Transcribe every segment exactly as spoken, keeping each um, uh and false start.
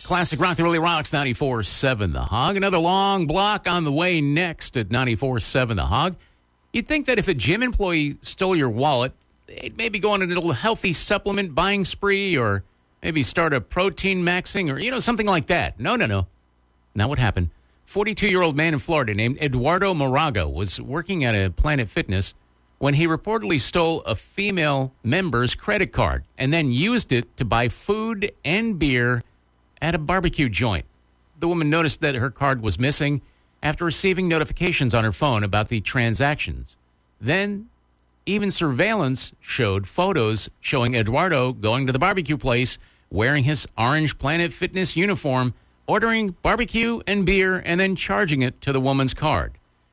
Classic Rock that really rocks, ninety-four point seven The Hog. Another long block on the way next at ninety-four point seven The Hog. You'd think that if a gym employee stole your wallet, they'd maybe go on a little healthy supplement buying spree or maybe start a protein maxing or, you know, something like that. No, no, no. Not what happened. forty-two-year-old man in Florida named Eduardo Moraga was working at a Planet Fitness when he reportedly stole a female member's credit card and then used it to buy food and beer at a barbecue joint. The woman noticed that her card was missing after receiving notifications on her phone about the transactions. Then, even surveillance showed photos showing Eduardo going to the barbecue place wearing his orange Planet Fitness uniform, ordering barbecue and beer, and then charging it to the woman's card.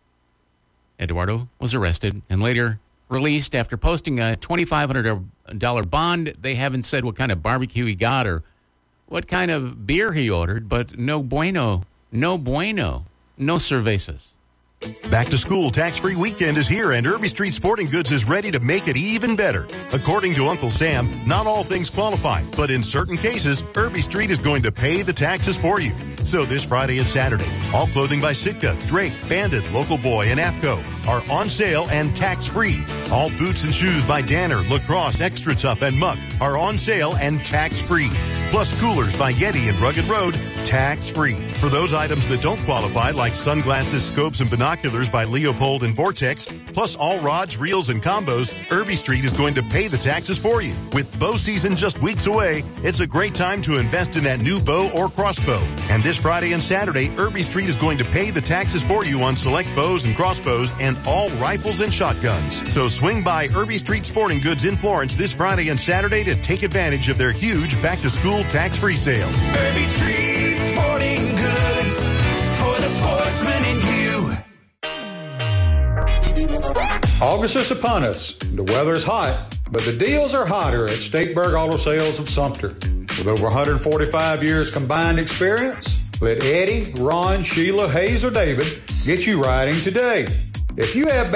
Eduardo was arrested and later released after posting a twenty-five hundred dollars bond. They haven't said what kind of barbecue he got or what kind of beer he ordered, but no bueno, no bueno, no cervezas. Back to school tax-free weekend is here, and Irby Street Sporting Goods is ready to make it even better. According to Uncle Sam, not all things qualify, but in certain cases, Irby Street is going to pay the taxes for you. So this Friday and Saturday, all clothing by Sitka, Drake, Bandit, Local Boy, and AFCO are on sale and tax-free. All boots and shoes by Danner, Lacrosse, Extra Tough, and Muck are on sale and tax-free. Plus coolers by Yeti and Rugged Road, tax-free. For those items that don't qualify, like sunglasses, scopes, and binoculars by Leopold and Vortex, plus all rods, reels, and combos, Irby Street is going to pay the taxes for you. With bow season just weeks away, it's a great time to invest in that new bow or crossbow. And this Friday and Saturday, Irby Street is going to pay the taxes for you on select bows and crossbows and all rifles and shotguns. So swing by Irby Street Sporting Goods in Florence this Friday and Saturday to take advantage of their huge back-to-school tax-free sale. Irby Street Sporting Goods, for the sportsman in you. August is upon us. The weather is hot, but the deals are hotter at Stateburg Auto Sales of Sumter. With over one hundred forty-five years combined experience, let Eddie, Ron, Sheila, Hayes, or David get you riding today. If you have